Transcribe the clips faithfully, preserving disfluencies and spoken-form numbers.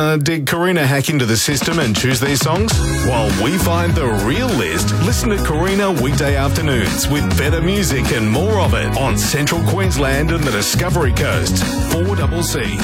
Uh, did Karina hack into the system and choose these songs? While we find the real list, listen to Karina weekday afternoons with better music and more of it on Central Queensland and the Discovery Coast. four C C.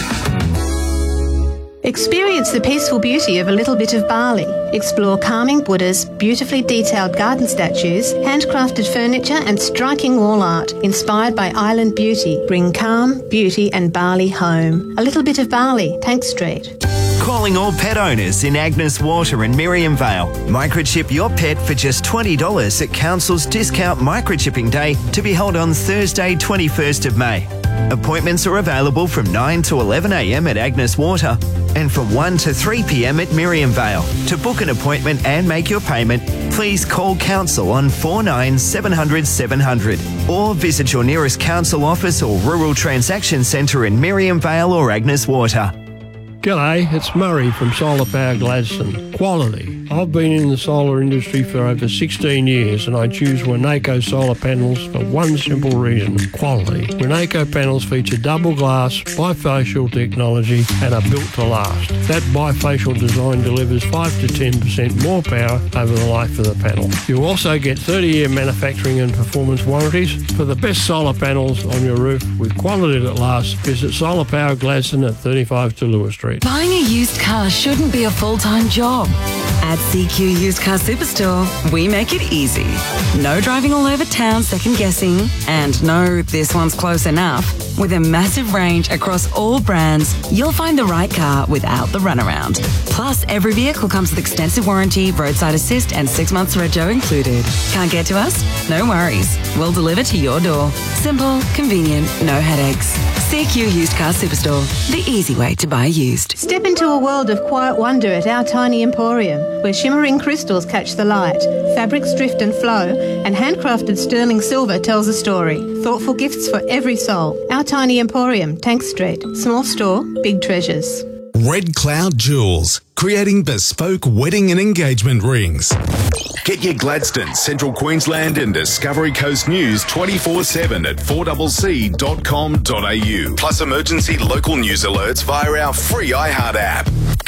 Experience the peaceful beauty of a little bit of Bali. Explore calming Buddhas, beautifully detailed garden statues, handcrafted furniture and striking wall art inspired by island beauty. Bring calm, beauty and Bali home. A little bit of Bali, Tank Street. Calling all pet owners in Agnes Water and Miriam Vale. Microchip your pet for just twenty dollars at Council's Discount Microchipping Day to be held on Thursday, twenty-first of May. Appointments are available from nine to eleven a m at Agnes Water and from one to three p m at Miriam Vale. To book an appointment and make your payment, please call Council on four nine seven hundred seven hundred or visit your nearest Council office or Rural Transaction Centre in Miriam Vale or Agnes Water. G'day, it's Murray from Solar Power Gladstone. Quality. I've been in the solar industry for over sixteen years and I choose Winnaco solar panels for one simple reason, quality. Winnaco panels feature double glass, bifacial technology and are built to last. That bifacial design delivers five to ten percent more power over the life of the panel. You also get thirty year manufacturing and performance warranties. For the best solar panels on your roof with quality that lasts, visit Solar Power Gladstone at thirty-five to Lewis Street. Buying a used car shouldn't be a full-time job. At C Q Used Car Superstore, we make it easy. No driving all over town second-guessing, and no, this one's close enough. With a massive range across all brands, you'll find the right car without the runaround. Plus, every vehicle comes with extensive warranty, roadside assist, and six months rego included. Can't get to us? No worries. We'll deliver to your door. Simple, convenient, no headaches. C Q Used Car Superstore, the easy way to buy used. Step into a world of quiet wonder at Our Tiny Emporium, where shimmering crystals catch the light, fabrics drift and flow, and handcrafted sterling silver tells a story. Thoughtful gifts for every soul. Our Tiny Emporium, Tank Street. Small store, big treasures. Red Cloud Jewels, creating bespoke wedding and engagement rings. Get your Gladstone, Central Queensland and Discovery Coast news twenty-four seven at four c c dot com dot a u. Plus emergency local news alerts via our free iHeart app.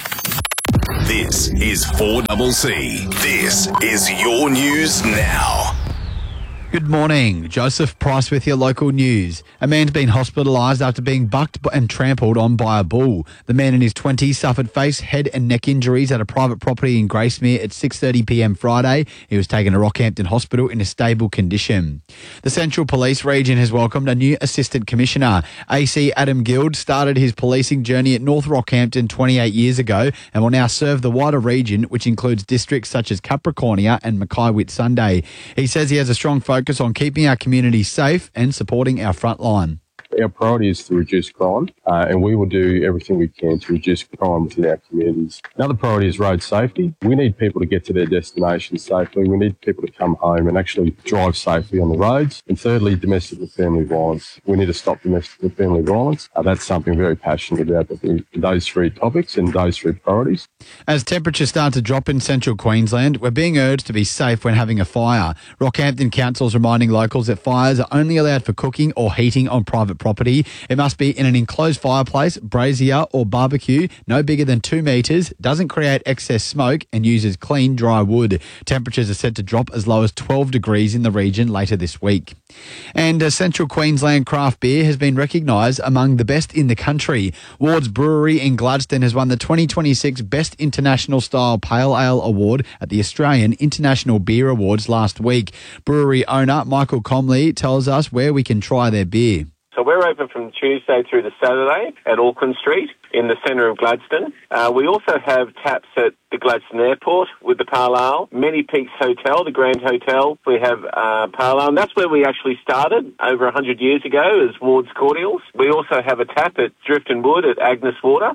This is four C C. This is your news now. Good morning. Joseph Price with your local news. A man's been hospitalised after being bucked and trampled on by a bull. The man in his twenties suffered face, head and neck injuries at a private property in Gracemere at six thirty p m Friday. He was taken to Rockhampton Hospital in a stable condition. The Central Police Region has welcomed a new Assistant Commissioner. A C Adam Guild started his policing journey at North Rockhampton twenty-eight years ago and will now serve the wider region, which includes districts such as Capricornia and Mackay-Whitsunday. He says he has a strong focus on keeping our community safe and supporting our frontline. Our priority is to reduce crime, uh, and we will do everything we can to reduce crime within our communities. Another priority is road safety. We need people to get to their destinations safely. We need people to come home and actually drive safely on the roads. And thirdly, domestic and family violence. We need to stop domestic and family violence. Uh, that's something I'm very passionate about, those three topics and those three priorities. As temperatures start to drop in central Queensland, we're being urged to be safe when having a fire. Rockhampton Council is reminding locals that fires are only allowed for cooking or heating on private property. It must be in an enclosed fireplace, brazier or barbecue, no bigger than two metres, doesn't create excess smoke and uses clean, dry wood. Temperatures are set to drop as low as twelve degrees in the region later this week. And uh, Central Queensland craft beer has been recognised among the best in the country. Ward's Brewery in Gladstone has won the twenty twenty-six Best International Style Pale Ale Award at the Australian International Beer Awards last week. Brewery owner Michael Comley tells us where we can try their beer. So we're open from Tuesday through to Saturday at Auckland Street in the centre of Gladstone. Uh, we also have taps at the Gladstone Airport with the Pale Ale, Many Peaks Hotel, the Grand Hotel. We have uh, Pale Ale, and that's where we actually started over one hundred years ago as Ward's Cordials. We also have a tap at Drift and Wood at Agnes Water.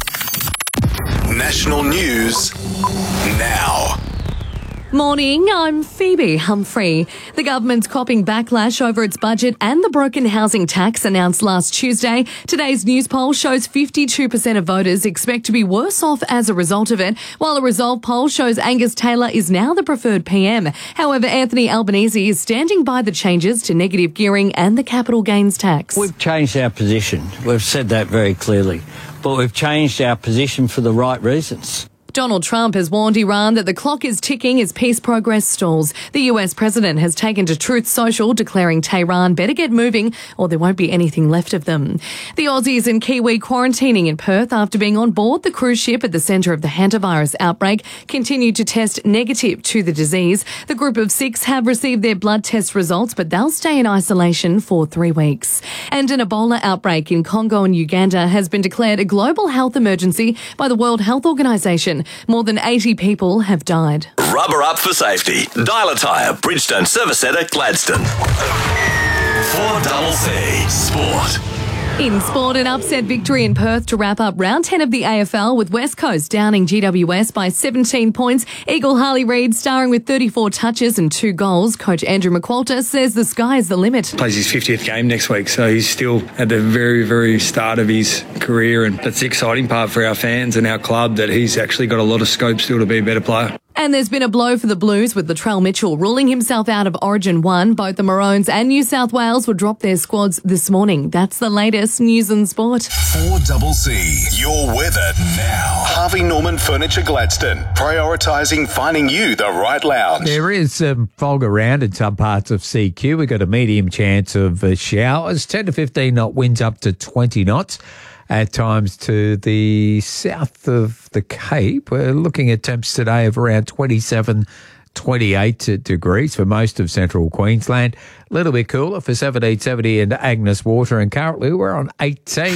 National news now. Morning, I'm Phoebe Humphrey. The government's copping backlash over its budget and the broken housing tax announced last Tuesday. Today's news poll shows fifty-two percent of voters expect to be worse off as a result of it, while a Resolve poll shows Angus Taylor is now the preferred P M. However, Anthony Albanese is standing by the changes to negative gearing and the capital gains tax. We've changed our position. We've said that very clearly. but we've changed our position for the right reasons. Donald Trump has warned Iran that the clock is ticking as peace progress stalls. The U S president has taken to Truth Social, declaring Tehran better get moving or there won't be anything left of them. The Aussies and Kiwi quarantining in Perth after being on board the cruise ship at the centre of the hantavirus outbreak continue to test negative to the disease. The group of six have received their blood test results, but they'll stay in isolation for three weeks. And an Ebola outbreak in Congo and Uganda has been declared a global health emergency by the World Health Organization. More than eighty people have died. Rubber up for safety. Dial a tyre, Bridgestone Service Centre, Gladstone. four C C Sport. In sport, an upset victory in Perth to wrap up round ten of the A F L with West Coast downing G W S by seventeen points. Eagle Harley Reid starring with thirty-four touches and two goals. Coach Andrew McQualter says the sky is the limit. Plays his fiftieth game next week, so he's still at the very, very start of his career, and that's the exciting part for our fans and our club, that he's actually got a lot of scope still to be a better player. And there's been a blow for the Blues with Latrell Mitchell ruling himself out of Origin one. Both the Maroons and New South Wales will drop their squads this morning. That's the latest news and sport. four C C, your weather now. Harvey Norman Furniture Gladstone, prioritising finding you the right lounge. There is some fog around in some parts of C Q. We've got a medium chance of uh, showers, ten to fifteen knot winds up to twenty knots. At times to the south of the Cape. We're looking at temps today of around twenty-seven, twenty-eight degrees for most of central Queensland. A little bit cooler for seventeen seventy in Agnes Water, and currently we're on eighteen.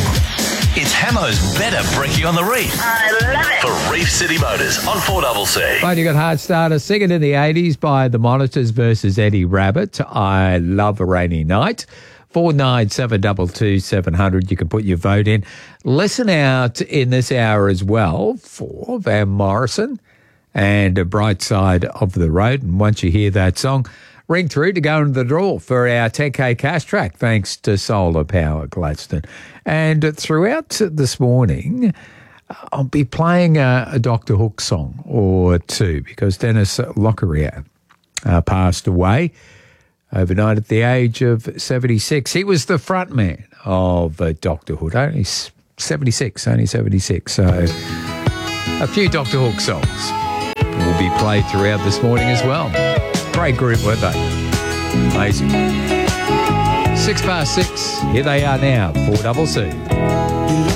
It's Hamo's Better Brekkie on the Reef. I love it. For Reef City Motors on four C C. Right, you got Hard Starter, second in the eighties by the Monitors versus Eddie Rabbit. I Love a Rainy Night. four nine seven two two seven hundred. You can put your vote in. Listen out in this hour as well for Van Morrison and A Bright Side of the Road. And once you hear that song, ring through to go into the draw for our ten K cash track, thanks to Solar Power Gladstone. And throughout this morning, I'll be playing a, a Doctor Hook song or two because Dennis Lockerier uh, passed away overnight at the age of seventy-six. He was the front man of uh, Doctor Hook, only seventy-six, only seventy-six. So a few Doctor Hook songs will be played throughout this morning as well. Great group, weren't they? Amazing. Six past six, here they are now, four C C.